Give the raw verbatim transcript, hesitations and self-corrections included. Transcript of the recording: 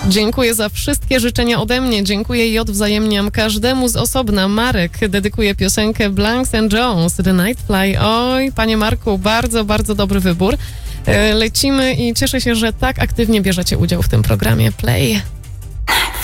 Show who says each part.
Speaker 1: Dziękuję za wszystkie życzenia ode mnie. Dziękuję i odwzajemniam każdemu z osobna. Marek dedykuje piosenkę Blanks and Jones, The Night Fly. Oj, panie Marku, bardzo, bardzo dobry wybór. Lecimy i cieszę się, że tak aktywnie bierzecie udział w tym programie. Play.